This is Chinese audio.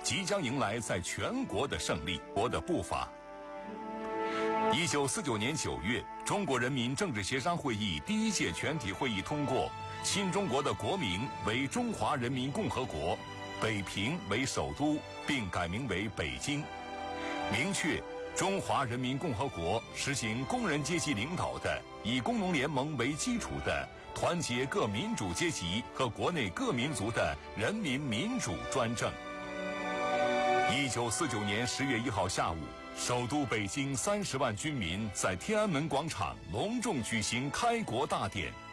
即将迎来在全国的胜利。国的步伐。1949年9月，中国人民政治协商会议第1届全体会议通过新中国的国名为中华人民共和国，北平为首都，并改名为北京，明确中华人民共和国实行工人阶级领导的以工农联盟为基础的团结各民主阶级和国内各民族的人民民主专政。1949年10月1号下午，首都北京30万军民在天安门广场隆重举行开国大典。